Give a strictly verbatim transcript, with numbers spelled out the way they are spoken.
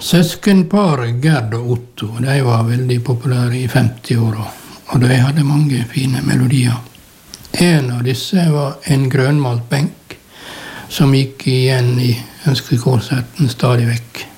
Søskenparet Gerd og Otto, de var veldig populære i femti-åra, og de hadde mange fine melodier. En av disse var En grønmalt benk, som gikk igjen i ønskekonserten stadig vekk.